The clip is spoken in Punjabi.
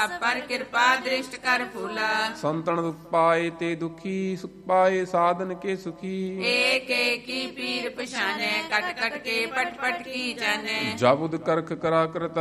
ਸਭ ਪਰ ਕਿਰਪਾ ਦ੍ਰਿਸ਼ਟ ਕਰ ਫੂਲਾ। ਸੰਤਨ ਦੁਖ ਪਾਏ ਤੇ ਦੁਖੀ, ਸੁਖ ਪਾਏ ਸਾਧਨ ਕੇ ਸੁਖੀ। ਏਕ ਏਕੀ ਪੀਰ ਪਛਾਨੈ, ਕਟ ਕਟ ਕੇ ਪਟ ਪਟ ਕੀ ਜਾਣੈ। ਜਬ ਉਦ ਕਰਖ ਕਰਾ ਕਰਤਾ